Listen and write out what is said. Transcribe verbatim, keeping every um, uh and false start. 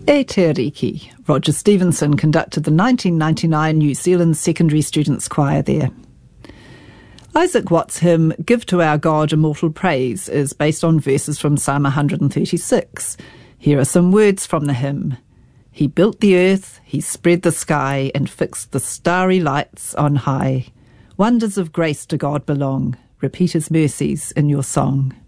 E Te Riki. Roger Stevenson conducted the nineteen ninety-nine New Zealand Secondary Students Choir there. Isaac Watts' hymn, Give to Our God Immortal Praise, is based on verses from Psalm one hundred thirty-six. Here are some words from the hymn. He built the earth, he spread the sky, and fixed the starry lights on high. Wonders of grace to God belong. Repeat his mercies in your song.